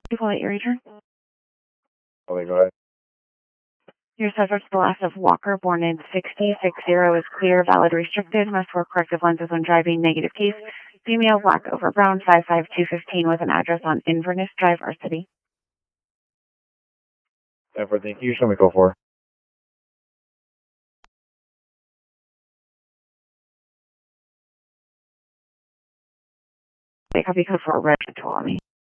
People at your return. Okay, go ahead. Your subject, the last of Walker, born in 6060, is clear, valid, restricted, must wear corrective lenses when driving, negative case. Female, black over brown, 55215, with an address on Inverness Drive, our city. Everything you show me go for. They copy code for red control on me.